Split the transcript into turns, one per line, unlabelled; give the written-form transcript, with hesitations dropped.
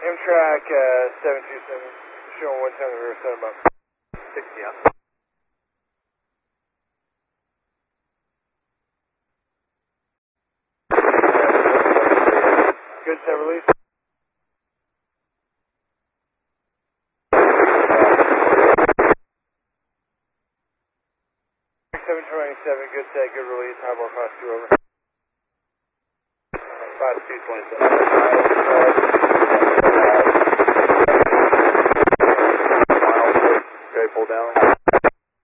Amtrak 727, showing 110 on the rear, set him up.
60 up.
Good set release. 727, good set, good release, highball cross 2 over.
5227. Okay, pull down.